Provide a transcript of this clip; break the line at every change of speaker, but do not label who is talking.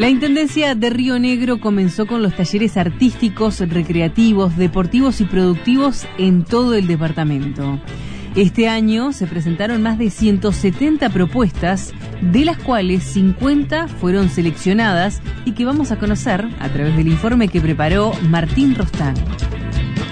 La Intendencia de Río Negro comenzó con los talleres artísticos, recreativos, deportivos y productivos en todo el departamento. Este año se presentaron más de 170 propuestas, de las cuales 50 fueron seleccionadas y que vamos a conocer a través del informe que preparó Martín Rostán.